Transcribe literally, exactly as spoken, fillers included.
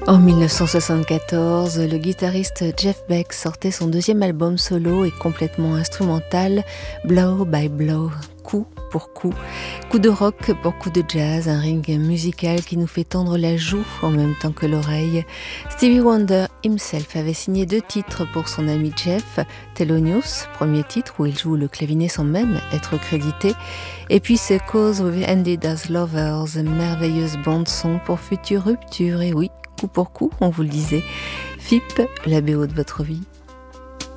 En mille neuf cent soixante-quatorze, le guitariste Jeff Beck sortait son deuxième album solo et complètement instrumental, Blow by Blow, coup pour coup. Coup de rock pour coup de jazz, un ring musical qui nous fait tendre la joue en même temps que l'oreille. Stevie Wonder himself avait signé deux titres pour son ami Jeff, Thelonious, premier titre où il joue le clavinet sans même être crédité, et puis c'est Cause We've Ended as Lovers, merveilleuse bande-son pour future rupture, et oui, coup pour coup, on vous le disait. F I P, la B O de votre vie.